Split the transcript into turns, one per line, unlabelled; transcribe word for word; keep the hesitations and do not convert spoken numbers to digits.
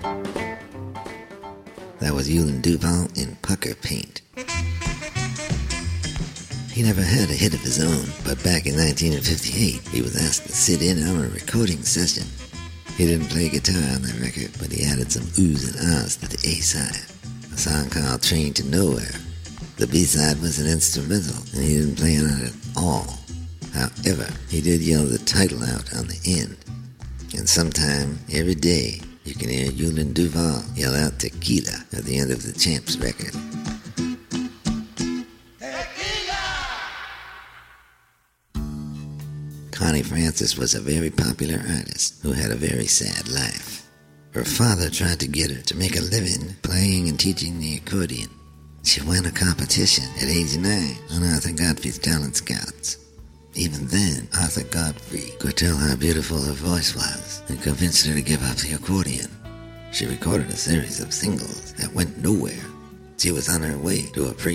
That was Eulen Duval in Pucker Paint. He never had a hit of his own, but back in nineteen fifty-eight, he was asked to sit in on a recording session. He didn't play guitar on the record, but he added some oohs and ahs to the A-side, a song called Train to Nowhere. The B-side was an instrumental, and he didn't play on it at all. However, he did yell the title out on the end. And sometime, every day, you can hear Eulen Duval yell out Tequila at the end of the Champs record. Connie Francis was a very popular artist who had a very sad life. Her father tried to get her to make a living playing and teaching the accordion. She won a competition at age nine on Arthur Godfrey's Talent Scouts. Even then, Arthur Godfrey could tell how beautiful her voice was and convinced her to give up the accordion. She recorded a series of singles that went nowhere. She was on her way to a pre